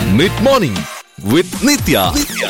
Mid morning വിത്ത് നിത്യ.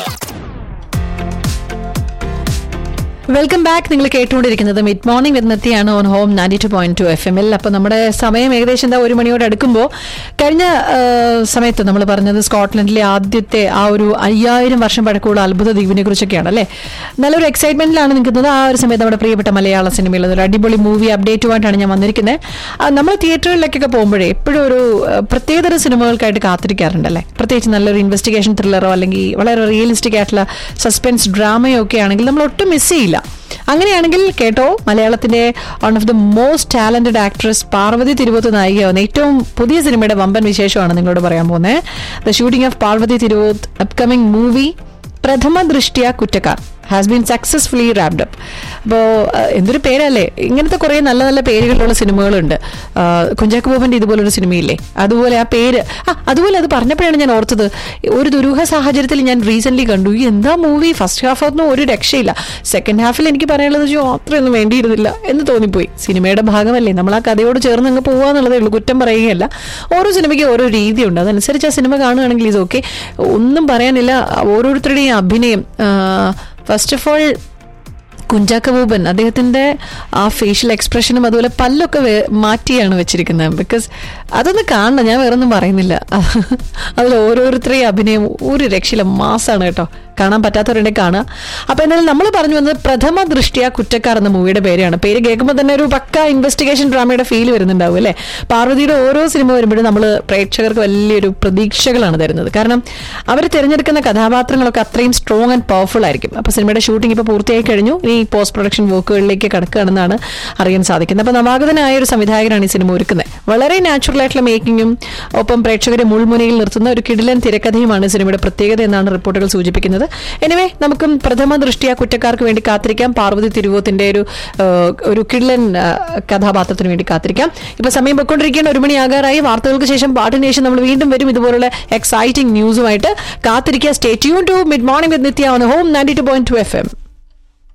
Welcome back. നിങ്ങൾ കേട്ടുകൊണ്ടിരിക്കുന്നത് mid morning with നിത്യയാണ് on home 92.2 FM. അപ്പോൾ നമ്മുടെ സമയം ഏകദേശം 1 മണിയോട് അടുക്കുമ്പോൾ, കഴിഞ്ഞ സമയത്ത് നമ്മൾ പറഞ്ഞത് സ്കോട്ട്ലൻഡിലെ ആദ്യത്തെ ആ ഒരു 5000 വർഷം പഴക്കമുള്ള അത്ഭുത ദ്വീപിനെ കുറിച്ചൊക്കെയാണ് അല്ലേ. നല്ലൊരു എക്സൈറ്റ്മെന്റിലാണ് നിൽക്കുന്നത്. ആ ഒരു സമയത്ത് നമ്മുടെ പ്രിയപ്പെട്ട മലയാള സിനിമയിൽ ഒരു അടിപൊളി മൂവി അപ്ഡേറ്റുമായിട്ടാണ് ഞാൻ വന്നിരിക്കുന്നത്. നമ്മൾ തിയേറ്ററുകളിലേക്കൊക്കെ പോകുമ്പോഴേ എപ്പോഴും ഒരു പ്രത്യേകതര സിനിമകൾക്കായിട്ട് കാത്തിരിക്കാറുണ്ടല്ലേ. പ്രത്യേകിച്ച് നല്ലൊരു ഇൻവെസ്റ്റിഗേഷൻ ത്രില്ലറോ അല്ലെങ്കിൽ വളരെ റിയലിസ്റ്റിക് ആയിട്ടുള്ള സസ്പെൻസ് ഡ്രാമയോ ഒക്കെ ആണെങ്കിൽ നമ്മൾ ഒട്ടും മിസ് ചെയ്യില്ല. അങ്ങനെയാണെങ്കിൽ കേട്ടോ, മലയാളത്തിന്റെ one of the most talented actress Parvathi Thiruvothu നായികയാവുന്ന ഏറ്റവും പുതിയ സിനിമയുടെ വമ്പൻ വിശേഷമാണ് നിങ്ങളോട് പറയാൻ പോകുന്നത്. The shooting of Parvathi Thiruvothu upcoming movie പ്രഥമ ദൃഷ്ട്യാ കുറ്റക്കാർ has been successfully wrapped up. അപ്പോൾ എന്തൊരു പേരല്ലേ. ഇങ്ങനത്തെ കുറേ നല്ല നല്ല പേരുകളുള്ള സിനിമകളുണ്ട്. കുഞ്ചാക്കോ ബോബന്റെ ഇതുപോലൊരു സിനിമയില്ലേ, അതുപോലെ ആ പേര് അതുപോലെ അത് പറഞ്ഞപ്പോഴാണ് ഞാൻ ഓർത്തത്. ഒരു ദുരൂഹ സാഹചര്യത്തിൽ ഞാൻ റീസെന്റ് കണ്ടു. എന്താ മൂവി, ഫസ്റ്റ് ഹാഫൊന്നും ഒരു രക്ഷയില്ല, സെക്കൻഡ് ഹാഫിൽ എനിക്ക് പറയാനുള്ളത് അത്രയൊന്നും വേണ്ടിയിരുന്നില്ല എന്ന് തോന്നിപ്പോയി. സിനിമയുടെ ഭാഗമല്ലേ, നമ്മൾ ആ കഥയോട് ചേർന്ന് അങ്ങ് പോവാന്നുള്ളതേ ഉള്ളൂ, കുറ്റം പറയുകയല്ല. ഓരോ സിനിമയ്ക്ക് ഓരോ രീതിയുണ്ട്, അതനുസരിച്ച് ആ സിനിമ കാണുകയാണെങ്കിൽ ഇത് ഓക്കെ, ഒന്നും പറയാനില്ല. ഓരോരുത്തരുടെയും അഭിനയം, first of all Kunchacko Boban, അദ്ദേഹത്തിന്റെ ആ ഫേഷ്യൽ എക്സ്പ്രഷനും അതുപോലെ പല്ലൊക്കെ മാറ്റിയാണ് വെച്ചിരിക്കുന്നത്. ബിക്കോസ് അതൊന്ന് കാണണം, ഞാൻ വേറൊന്നും പറയുന്നില്ല. അതിൽ ഓരോരുത്തരെയും അഭിനയം ഒരു രക്ഷയില്ല, മാസാണ് കേട്ടോ. കാണാൻ പറ്റാത്തവരുടെ കാണുക. അപ്പൊ എന്നാലും നമ്മൾ പറഞ്ഞു വന്നത് പ്രഥമ ദൃഷ്ട്യാ കുറ്റക്കാർ എന്ന മൂവിയുടെ പേരാണ്. പേര് കേൾക്കുമ്പോൾ തന്നെ ഒരു പക്ക ഇൻവെസ്റ്റിഗേഷൻ ഡ്രാമയുടെ ഫീൽ വരുന്നുണ്ടാവും അല്ലേ. പാർവതിയുടെ ഓരോ സിനിമ വരുമ്പോഴും നമ്മൾ പ്രേക്ഷകർക്ക് വലിയൊരു പ്രതീക്ഷകളാണ് തരുന്നത്. കാരണം അവർ തിരഞ്ഞെടുക്കുന്ന കഥാപാത്രങ്ങളൊക്കെ അത്രയും സ്ട്രോങ് ആൻഡ് പവർഫുൾ ആയിരിക്കും. അപ്പൊ സിനിമയുടെ ഷൂട്ടിംഗ് ഇപ്പോൾ പൂർത്തിയായി കഴിഞ്ഞു. ഇനി പോസ്റ്റ് പ്രൊഡക്ഷൻ വർക്കുകളിലേക്ക് കടക്കുകയാണെന്നാണ് അറിയാൻ സാധിക്കുന്നത്. അപ്പൊ നവാഗതനായ ഒരു സംവിധായകനാണ് ഈ സിനിമ ഒരുക്കുന്നത്. വളരെ നാച്ചുറൽ ആയിട്ടുള്ള മേക്കിങ്ങും ഒപ്പം പ്രേക്ഷകരെ മുൾമുനയിൽ നിർത്തുന്ന ഒരു കിടിലൻ തിരക്കഥയുമാണ് സിനിമയുടെ പ്രത്യേകത എന്നാണ് റിപ്പോർട്ടുകൾ സൂചിപ്പിക്കുന്നത്. എനിവേ, നമുക്കും പ്രഥമ ദൃഷ്ട്യാ കുറ്റക്കാർക്ക് വേണ്ടി കാത്തിരിക്കാം. പാർവതി തിരുവോത്തിന്റെ ഒരു കിടിലൻ കഥാപാത്രത്തിന് വേണ്ടി കാത്തിരിക്കാം. ഇപ്പൊ സമയം പൊയ്ക്കൊണ്ടിരിക്കുകയാണ്, 1 മണി ആകാറായി. വാർത്തകൾക്ക് ശേഷം പാട്ടിന് ശേഷം നമ്മൾ വീണ്ടും വരും ഇതുപോലുള്ള എക്സൈറ്റിംഗ് ന്യൂസുമായിട്ട്. കാത്തിരിക്കുക. Stay tune to mid morning with Nithya on home 92.2 FM.